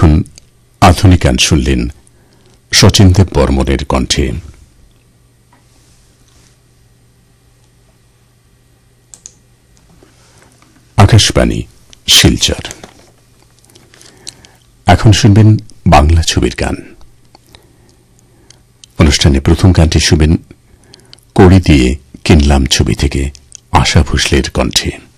এতক্ষণ আধুনিক গান শুনলেন শচীনদেব বর্মনের কণ্ঠে। আকাশবাণী শিলচর। এখন শুনবেন বাংলা ছবির গান। অনুষ্ঠানে প্রথম গানটি শুনবেন কড়ি দিয়ে কিনলাম ছবি থেকে আশা ভোসলের কণ্ঠে।